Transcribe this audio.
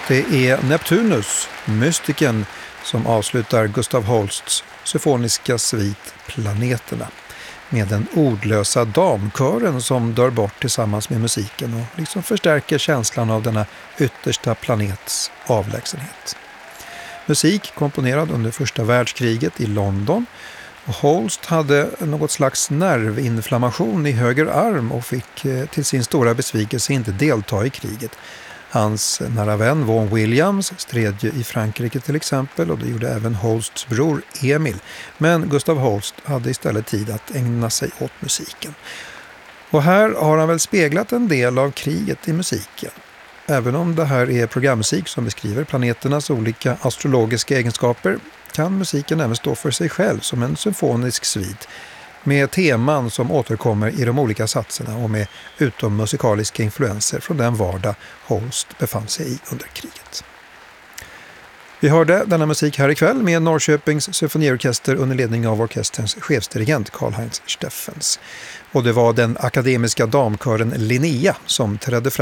Det är Neptunus, mystiken, som avslutar Gustav Holsts symfoniska svit Planeterna med den ordlösa damkören som dör bort tillsammans med musiken och liksom förstärker känslan av denna yttersta planets avlägsenhet. Musik komponerad under första världskriget i London, och Holst hade något slags nervinflammation i höger arm och fick till sin stora besvikelse inte delta i kriget. Hans nära vän Vaughan Williams stred ju i Frankrike till exempel, och det gjorde även Holsts bror Emil. Men Gustav Holst hade istället tid att ägna sig åt musiken. Och här har han väl speglat en del av kriget i musiken. Även om det här är programmusik som beskriver planeternas olika astrologiska egenskaper, kan musiken även stå för sig själv som en symfonisk svit med teman som återkommer i de olika satserna och med utommusikaliska influenser från den vardag Holst befann sig i under kriget. Vi hörde denna musik här ikväll med Norrköpings symfoniorkester under ledning av orkesterns chefsdirigent Karl-Heinz Steffens. Och det var den akademiska damkören Linnea som trädde fram